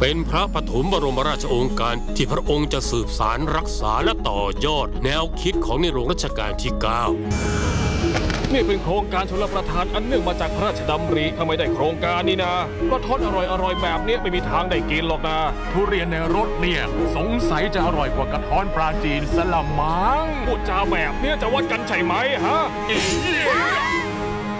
เป็นพระปฐมบรมราชโองการที่พระองค์จะสืบสารรักษาและต่อยอดแนวคิดของในหลวงรัชกาลที่ 9 นี่เป็นโครงการชลประทานอันเนื่องมาจากพระราชดำริถ้าไม่ได้โครงการนี้นะก็ทอดอร่อยแบบนี้ไม่มีทางได้กินหรอกนะทุเรียนในรถเนี่ยสงสัยจะอร่อยกว่ากระท้อนปลาจีนสละมังพูดจาแบบนี้จะวัดกันใช่ไหมฮะ